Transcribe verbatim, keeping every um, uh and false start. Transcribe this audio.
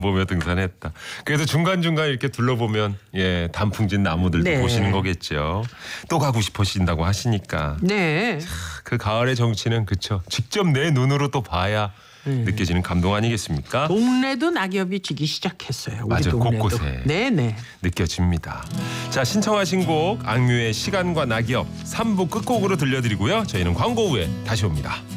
보며 등산했다. 그래서 중간중간 이렇게 둘러보면 예 단풍진 나무들도 네. 보시는 거겠죠. 또 가고 싶으신다고 하시니까 네. 그 가을의 정취는 그쵸. 직접 내 눈으로 또 봐야 네. 느껴지는 감동 아니겠습니까? 동네도 낙엽이 지기 시작했어요. 우리 맞아요. 동네도. 곳곳에. 네네. 느껴집니다. 자, 신청하신 곡 악뮤의 시간과 낙엽 삼 부 끝곡으로 들려드리고요. 저희는 광고 후에 다시 옵니다.